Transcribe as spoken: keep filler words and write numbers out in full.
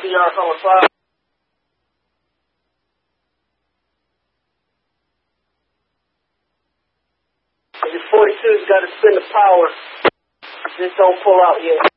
Copy, y'all. Coming five. If you're forty-two, you got to spin the power. Just don't pull out yet.